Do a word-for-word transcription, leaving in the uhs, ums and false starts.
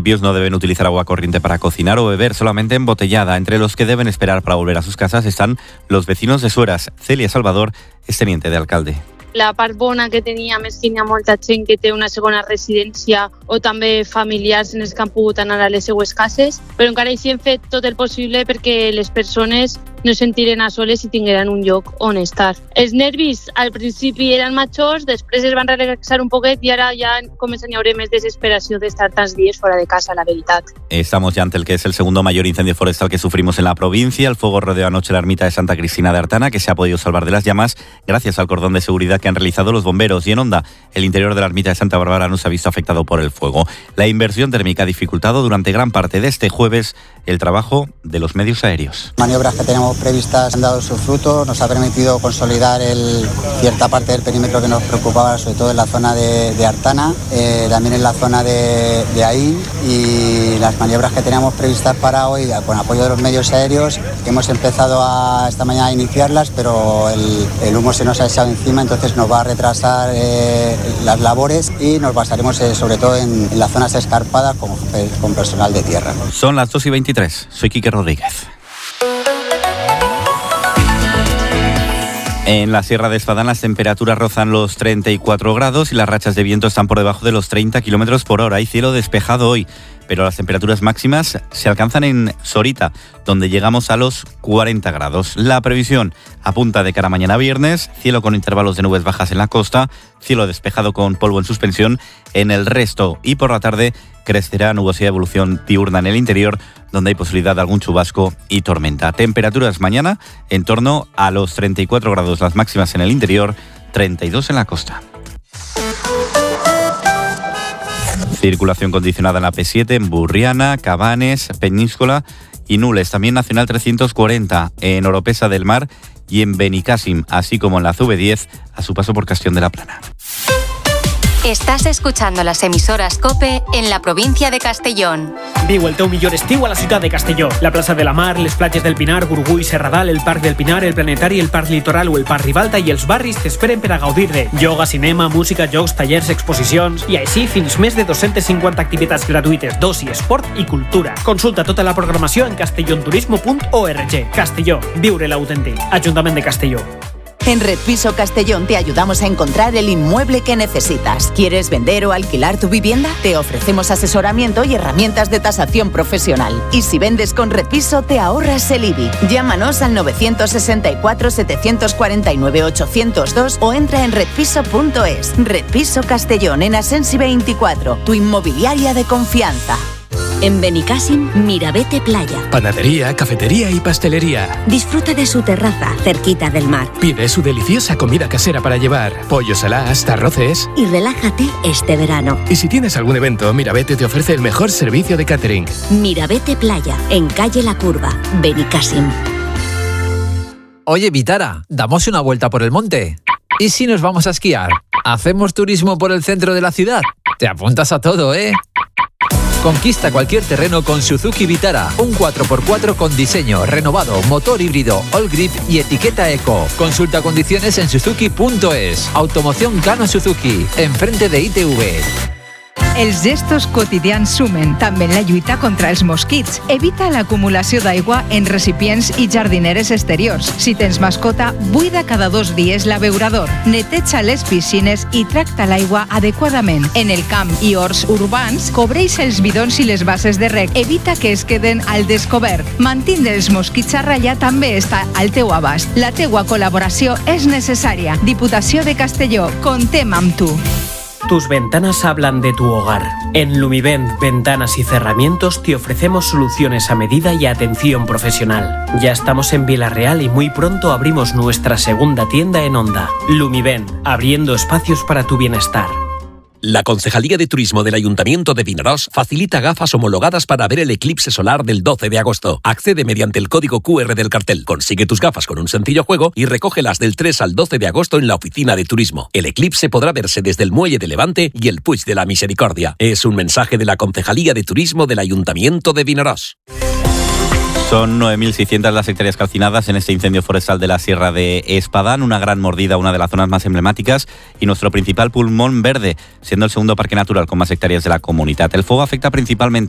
municipios no deben utilizar agua corriente para cocinar o beber, solamente embotellada. Entre los que deben esperar para volver a sus casas están los vecinos de Sueras. Celia Salvador es teniente de alcalde. La part bona que teníem és que hi ha molta gent que té una segona residència o també familiars en els que han pogut anar a les seues cases, però encara així hem fet tot el possible perquè les persones no es sentiren a soles i tingueren un lloc on estar. Els nervis al principi eren majors, després es van relaxar un poquet i ara ja comença a haver més desesperació d'estar tants dies fora de casa, la veritat. Estamos ya ante el que es el segundo mayor incendio forestal que sufrimos en la provincia. El fuego rodeó anoche la ermita de Santa Cristina de Artana, que se ha podido salvar de las llamas gracias al cordón de seguridad que han realizado los bomberos. Y en Onda, el interior de la ermita de Santa Bárbara no se ha visto afectado por el fuego. La inversión térmica ha dificultado durante gran parte de este jueves el trabajo de los medios aéreos. Maniobras que teníamos previstas han dado su fruto, nos ha permitido consolidar el, cierta parte del perímetro que nos preocupaba, sobre todo en la zona de, de Artana, eh, también en la zona de, de Aín, y las maniobras que teníamos previstas para hoy, con apoyo de los medios aéreos, hemos empezado a, esta mañana a iniciarlas, pero el, el humo se nos ha echado encima, entonces nos va a retrasar eh, las labores y nos basaremos eh, sobre todo en, en las zonas escarpadas con, con personal de tierra. Son las dos y veintitrés, soy Quique Rodríguez. En la Sierra de Espadán las temperaturas rozan los treinta y cuatro grados y las rachas de viento están por debajo de los treinta kilómetros por hora. Hay cielo despejado hoy, pero las temperaturas máximas se alcanzan en Sorita, donde llegamos a los cuarenta grados. La previsión apunta de cara a mañana viernes, cielo con intervalos de nubes bajas en la costa, cielo despejado con polvo en suspensión en el resto, y por la tarde crecerá nubosidad de evolución diurna en el interior, donde hay posibilidad de algún chubasco y tormenta. Temperaturas mañana en torno a los treinta y cuatro grados las máximas en el interior, treinta y dos en la costa. Circulación condicionada en la P siete, en Burriana, Cabanes, Peñíscola y Nules. También Nacional trescientos cuarenta en Oropesa del Mar y en Benicàssim, así como en la C V diez a su paso por Castellón de la Plana. Estás escuchando las emisoras COPE en la provincia de Castellón. Viu el teu millor estiu a la ciutat de Castelló. La plaça de la Mar, les platges del Pinar, Gurgui, Serradal, el Parc del Pinar, el Planetari, el Parc Litoral o el Parc Ribalta i els barris t'esperen per a gaudir de ioga, cinema, música, jocs, tallers, exposicions i així fins més de dos-centes cinquanta activitats gratuïtes d'oci, esport i cultura. Consulta tota la programació en castellonturismo punt org. Castelló, viure l'autèntic. Ajuntament de Castelló. En Red Piso Castellón te ayudamos a encontrar el inmueble que necesitas. ¿Quieres vender o alquilar tu vivienda? Te ofrecemos asesoramiento y herramientas de tasación profesional. Y si vendes con Red Piso, te ahorras el I B I. Llámanos al nueve seis cuatro, siete cuatro nueve, ocho cero dos o entra en redpiso punto es. Red Piso Castellón, en Asensi veinticuatro, tu inmobiliaria de confianza. En Benicàssim, Mirabete Playa. Panadería, cafetería y pastelería. Disfruta de su terraza, cerquita del mar. Pide su deliciosa comida casera para llevar, pollos alas, arroces. Y relájate este verano. Y si tienes algún evento, Mirabete te ofrece el mejor servicio de catering. Mirabete Playa, en calle La Curva, Benicàssim. Oye, Vitara, ¿damos una vuelta por el monte? ¿Y si nos vamos a esquiar? ¿Hacemos turismo por el centro de la ciudad? Te apuntas a todo, ¿eh? Conquista cualquier terreno con Suzuki Vitara, un cuatro por cuatro con diseño, renovado, motor híbrido, all grip y etiqueta eco. Consulta condiciones en suzuki punto es. Automoción Cano Suzuki, enfrente de I T V. Els gestos quotidians sumen, també en la lluita contra els mosquits. Evita l'acumulació d'aigua en recipients i jardineres exteriors. Si tens mascota, buida cada dos dies l'abeurador. Neteja les piscines i tracta l'aigua adequadament. En el camp i horts urbans, cobreix els bidons i les bases de reg. Evita que es queden al descobert. Mantindre els mosquits a ratlla també està al teu abast. La teua col·laboració és necessària. Diputació de Castelló, contem amb tu. Tus ventanas hablan de tu hogar. En Lumivent Ventanas y Cerramientos te ofrecemos soluciones a medida y atención profesional. Ya estamos en Villarreal y muy pronto abrimos nuestra segunda tienda en Onda. Lumivent, abriendo espacios para tu bienestar. La Concejalía de Turismo del Ayuntamiento de Vinaròs facilita gafas homologadas para ver el eclipse solar del doce de agosto. Accede mediante el código Q R del cartel. Consigue tus gafas con un sencillo juego y recógelas del tres al doce de agosto en la oficina de turismo. El eclipse podrá verse desde el Muelle de Levante y el Puig de la Misericordia. Es un mensaje de la Concejalía de Turismo del Ayuntamiento de Vinaròs. Son nueve mil seiscientas las hectáreas calcinadas en este incendio forestal de la Sierra de Espadán, una gran mordida, una de las zonas más emblemáticas y nuestro principal pulmón verde, siendo el segundo parque natural con más hectáreas de la comunidad. El fuego afecta principalmente